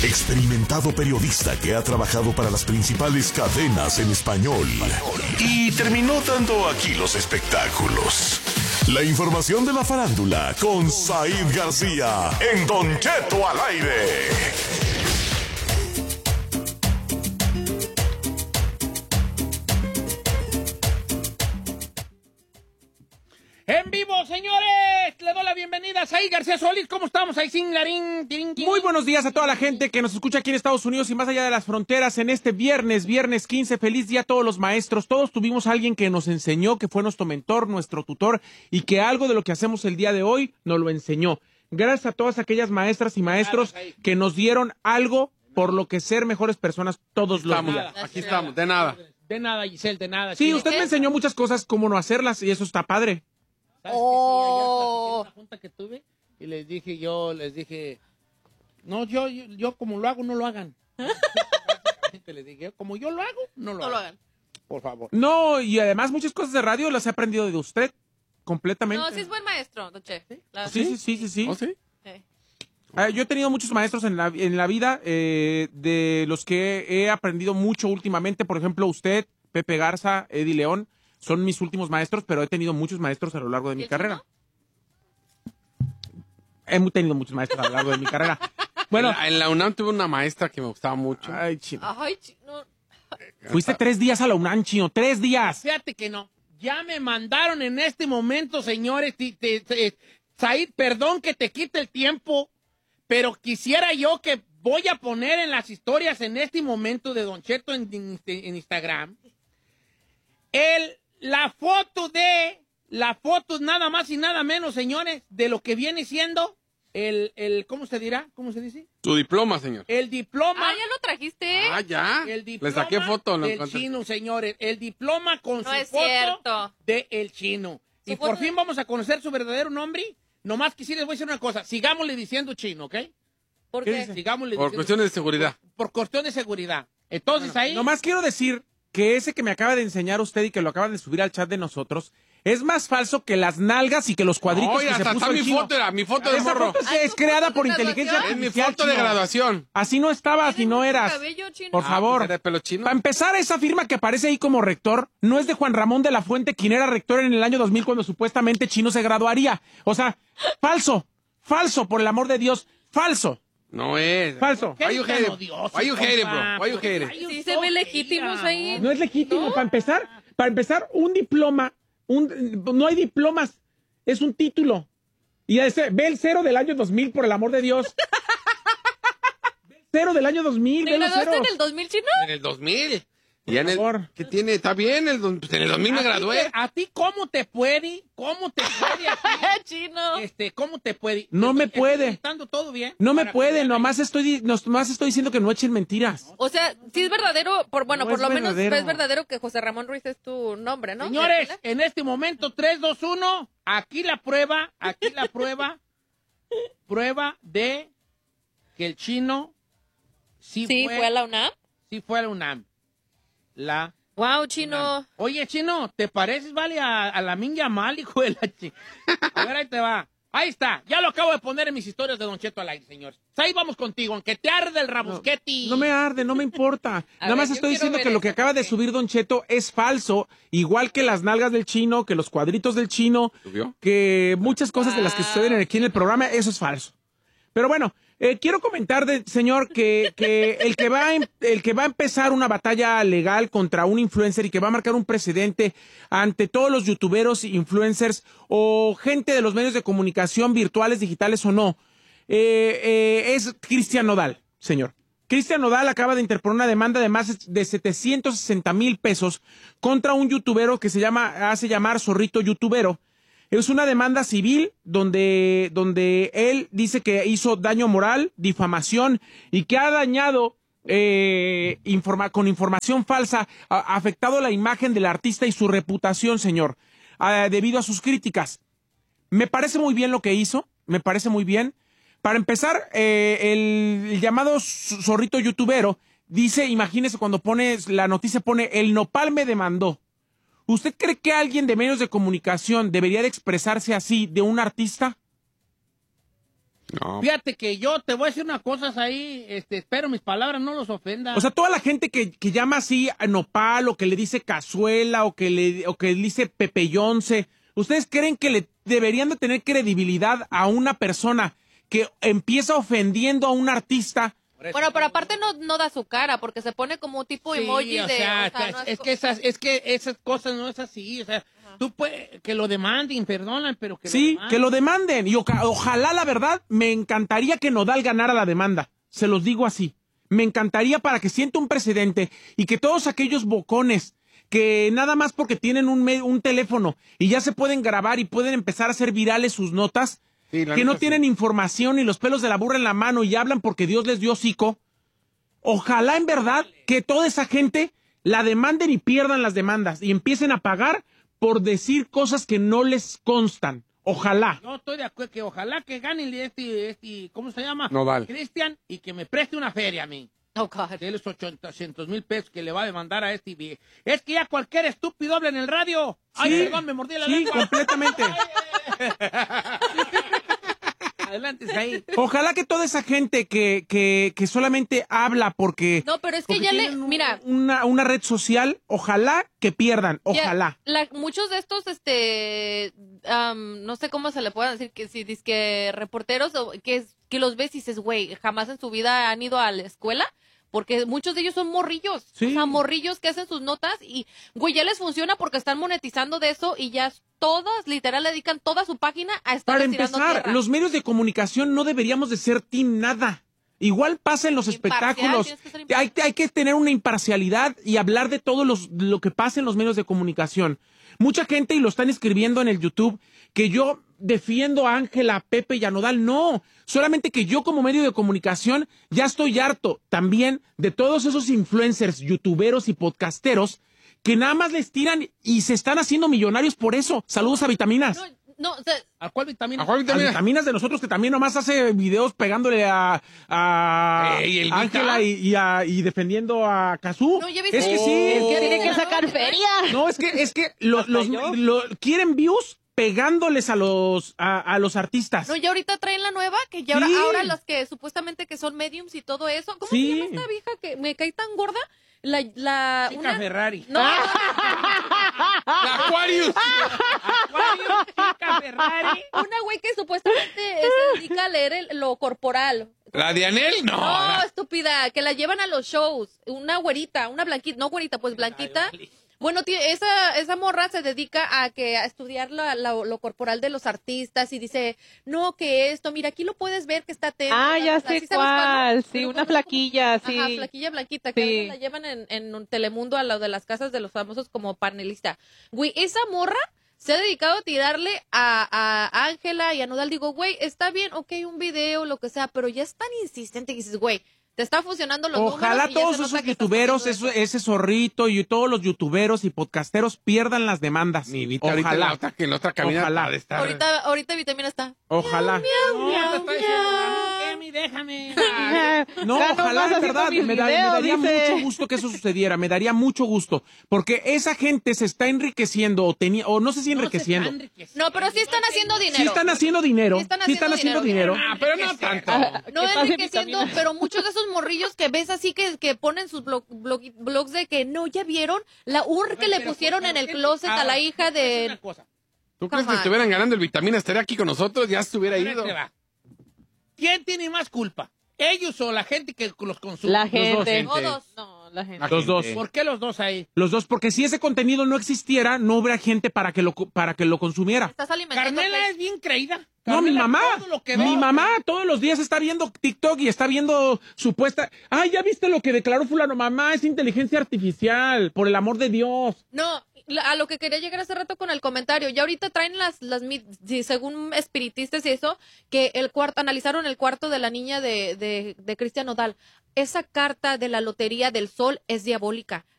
experimentado periodista que ha trabajado para las principales cadenas en español y terminó dando aquí los espectáculos. La información de la farándula con Said García en Don Cheto al aire. En vivo, señores, le doy la bienvenida a Said García Solís. ¿Cómo estamos? Ahí sin larín. Muy buenos días a toda la gente que nos escucha aquí en Estados Unidos y más allá de las fronteras en este viernes 15. Feliz día a todos los maestros. Todos tuvimos a alguien que nos enseñó, que fue nuestro mentor, nuestro tutor y que algo de lo que hacemos el día de hoy nos lo enseñó. Gracias a todas aquellas maestras y maestros que nos dieron algo por lo que ser mejores personas todos los días. Aquí estamos, de nada. De nada, Giselle, de nada. Sí, usted me enseñó muchas cosas, cómo no hacerlas y eso está padre. ¿Sabes que sí, ayer en una junta que tuve y les dije, no, yo como lo hago, no lo hagan. Les dije, como yo lo hago, no lo hagan. Por favor. No, y además muchas cosas de radio las he aprendido de usted completamente. No, sí es buen maestro, Don Che. Sí. La- Sí. ¿Oh, sí? Sí. Yo he tenido muchos maestros en la vida, de los que he aprendido mucho últimamente. Por ejemplo, usted, Pepe Garza, Eddie León, son mis últimos maestros, pero he tenido muchos maestros a lo largo de mi carrera. He tenido muchos maestros a lo largo de mi carrera. Bueno, En la UNAM tuve una maestra que me gustaba mucho. ay, chino. Ay, no. Fuiste 3 días a la UNAM, chino, 3 días. Fíjate que no. Ya me mandaron en este momento, señores. Said, perdón que te quite el tiempo, pero quisiera yo que voy a poner en las historias en este momento de Don Cheto en Instagram la foto nada más y nada menos, señores, de lo que viene siendo ¿cómo se dirá? ¿Cómo se dice? Su diploma, señor. El diploma. Ah, ¿ya lo trajiste? Ah, ya. El Le diploma saqué foto. ¿no? del chino, señores. El diploma con No su es foto cierto. de el chino. Y Su por foto- fin vamos a conocer su verdadero nombre. Nomás que sí les voy a decir una cosa. Sigámosle diciendo chino, ¿ok? ¿Por ¿Qué qué? dice? Sigámosle Por diciendo cuestiones de seguridad. por cuestión de seguridad. Entonces ahí... Nomás quiero decir que ese que me acaba de enseñar usted y que lo acaba de subir al chat de nosotros es más falso que las nalgas y que los cuadritos Oye, que se hasta puso está el mi chino. foto, mi foto de Esa morro. foto Ay, es tu creada foto por de inteligencia graduación. Es mi artificial, foto de chino. graduación. Así no estaba, así Tienes no mucho eras. cabello, chino. Por favor. Pues, ¿de pelo chino? Para empezar, esa firma que aparece ahí como rector no es de Juan Ramón de la Fuente, quien era rector en el año 2000 cuando supuestamente Chino se graduaría. O sea, falso, por el amor de Dios, falso. No es. Falso. ¿Qué Why you tan hate it? odioso, Why you hate it, compa? bro? Why you hate it? Ay, Sí se ve legítimo, Said. No es legítimo. Para empezar, un diploma, no hay diplomas, es un título. Y ve el 0 del año 2000, por el amor de Dios. Ve el 0 del año 2000, ¿Te ve los graduaste ceros. en el 2000, chino? En el 2000. Y en el, favor. ¿qué tiene? Está bien, pues en el 2000 me gradué. ¿A ti cómo te puede? ¿Cómo te puede? a ti? Chino. ¿Cómo te puede? No me puede. Estando todo bien. No me Para puede, que nomás estoy diciendo que no echen mentiras. O sea, sí es verdadero, por No lo es menos verdadero. es verdadero que José Ramón Ruiz es tu nombre, ¿no? Señores, en este momento, 3, 2, 1, aquí la prueba, prueba de que el chino sí fue a la UNAM. sí fue a la UNAM. Wow, chino. Oye, chino, ¿te pareces, vale, a la Minga Mal, hijo de la A ver, ahí te va. Ahí está, ya lo acabo de poner en mis historias de Don Cheto al aire, señor. Ahí vamos contigo, aunque te arde el rabusqueti. No me arde, no me importa. Nada más yo estoy quiero diciendo ver que lo que eso, acaba de porque- subir Don Cheto es falso, igual que las nalgas del chino, que los cuadritos del chino, ¿Subió? que muchas cosas de las que suceden aquí en el programa, eso es falso. Pero bueno, quiero comentar, señor, que el que va a empezar una batalla legal contra un influencer y que va a marcar un precedente ante todos los youtuberos, influencers o gente de los medios de comunicación virtuales, digitales o no, es Cristian Nodal, señor. Cristian Nodal acaba de interponer una demanda de más de 760,000 pesos contra un youtubero que hace llamar Zorrito Youtubero. Es una demanda civil donde él dice que hizo daño moral, difamación y que ha dañado con información falsa, ha afectado la imagen del artista y su reputación, señor, debido a sus críticas. Me parece muy bien lo que hizo, me parece muy bien. Para empezar, el llamado Zorrito Youtubero dice, imagínese cuando la noticia pone, el Nopal me demandó. ¿Usted cree que alguien de medios de comunicación debería de expresarse así de un artista? No. Fíjate que yo te voy a decir unas cosas ahí, espero mis palabras no los ofendan. O sea, toda la gente que llama así a nopal, o que le dice cazuela, o que le dice pepeyonce, ¿ustedes creen que le deberían de tener credibilidad a una persona que empieza ofendiendo a un artista? Bueno, pero aparte no da su cara, porque se pone como un tipo Sí, emoji o de... sea, no es que esas cosas no es así, o sea, tú puedes, que lo demanden, perdonan, pero que Sí, lo demanden. que lo demanden. Y ojalá, la verdad, me encantaría que Nodal ganara la demanda. Se los digo así. Me encantaría para que sienta un precedente y que todos aquellos bocones que nada más porque tienen un teléfono y ya se pueden grabar y pueden empezar a hacer virales sus notas, Sí, la que no neta, tienen sí. información y los pelos de la burra en la mano y hablan porque Dios les dio hocico. Ojalá en verdad que toda esa gente la demanden y pierdan las demandas y empiecen a pagar por decir cosas que no les constan. Ojalá. Yo estoy de acuerdo que ojalá que gane ¿cómo se llama? Nodal. Cristian, y que me preste una feria a mí. Oh, God. De los 800,000 pesos que le va a demandar a este. Es que ya cualquier estúpido habla en el radio. Ay, Sí, perdón, me mordí la sí, lengua. completamente. Adelante, ahí. Ojalá que toda esa gente que solamente habla porque, No, pero es que porque ya le... tienen Mira, una red social, ojalá que pierdan, ojalá. muchos de estos, no sé cómo se le pueden decir, que si dizque reporteros, que los ves y dices, güey, jamás en su vida han ido a la escuela, porque muchos de ellos son morrillos, Sí. o sea, morrillos que hacen sus notas y, güey, ya les funciona porque están monetizando de eso y ya todas, literal, dedican toda su página a estar Para tirando empezar, tierra. los medios de comunicación no deberíamos de ser team nada. Igual pasa en los Imparcial, espectáculos. tienes que ser imparcial. Hay que tener una imparcialidad y hablar de todo lo que pasa en los medios de comunicación. Mucha gente, y lo están escribiendo en el YouTube, que yo defiendo a Ángela, a Pepe y a Nodal. No, solamente que yo como medio de comunicación ya estoy harto también de todos esos influencers, youtuberos y podcasteros que nada más les tiran y se están haciendo millonarios por eso. Saludos a Vitaminas. No, o sea, ¿A cuál vitamina? ¿A cuál A vitamina? Vitaminas de nosotros, que también nomás hace videos pegándole a Ey, el Vita. Ángela y defendiendo a Cazú. No, ya viste. Es que sí. Es que Tiene que sacar feria. No, es que quieren views pegándoles a los artistas. No, ya ahorita traen la nueva, que ya Sí. ahora los que supuestamente que son mediums y todo eso. ¿Cómo Sí. se llama esta vieja que me cae tan gorda? Chica Una... Ferrari. No, ¡La Aquarius! Aquarius, Chica Ferrari. una güey que supuestamente se dedica a leer lo corporal. ¿La de Anel? No. No, estúpida, que la llevan a los shows. Una güerita, una blanquita, no güerita, pues blanquita. Bueno, esa morra se dedica a estudiar lo corporal de los artistas y dice, no, que esto, mira, aquí lo puedes ver que está tensa. Ah, ya ¿Sí sé sabes cuál? cuál. Sí, Pero una ¿cómo? flaquilla, sí. Ajá, flaquilla blanquita, que a Sí. veces la llevan en un Telemundo a lo de las casas de los famosos como panelista. Güey, esa morra se ha dedicado a tirarle a Ángela y a Nodal. Digo, güey, está bien, ok, un video, lo que sea, pero ya es tan insistente que dices, güey, te está funcionando los Ojalá números y ya todos se nota esos que estás youtuberos, haciendo eso. ese zorrito y todos los youtuberos y podcasteros pierdan las demandas. Mi Vita ahorita Ojalá. que la otra camina Ojalá. de estar... Ahorita Vitamina está. Ojalá. No, te está diciendo, Emi, déjame. No, Ya ojalá, nomás de haciendo verdad, mis me videos, daría dice. mucho gusto que eso sucediera, me daría mucho gusto, porque esa gente se está enriqueciendo o no sé si enriqueciendo. No, pero sí están haciendo dinero. Sí están haciendo dinero, Sí están sí están haciendo haciendo dinero. Ah, pero no tanto. No ¿Qué pasa, enriqueciendo, Vitamina? pero muchos de esos morrillos que ves así que ponen sus blogs de que no, ya vieron la que le pusieron en el closet a la hija de... ¿Tú crees que Ajá. estuvieran ganando el Vitamina? Estaría aquí con nosotros, ya se hubiera ido. ¿Quién tiene más culpa? ¿Ellos o la gente que los consume? La dos, gente. Todos. No, la gente. Los dos. ¿Por qué los dos ahí? Los dos, porque si ese contenido no existiera, no habría gente para que lo consumiera. Estás alimentando. Carmela es bien creída. No, mi Carmela, mamá, todo lo que ve. mi mamá todos los días está viendo TikTok y está viendo supuesta... Ay, ¿ya viste lo que declaró fulano? Mamá, es inteligencia artificial, por el amor de Dios. No, a lo que quería llegar hace rato con el comentario. Ya ahorita traen según espiritistas y eso, que analizaron el cuarto de la niña de Cristian Nodal. Esa carta de la lotería del sol es diabólica.